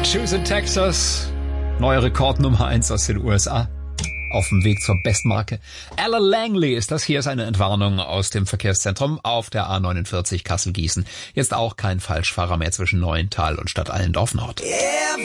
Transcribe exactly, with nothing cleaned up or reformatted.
Shoes in Texas. Neue Rekordnummer eins aus den U S A. Auf dem Weg zur Bestmarke. Alan Langley ist das. Hier ist eine Entwarnung aus dem Verkehrszentrum auf der A neunundvierzig Kassel-Gießen. Jetzt auch kein Falschfahrer mehr zwischen Neuental und Stadt Allendorf Nord. Yeah,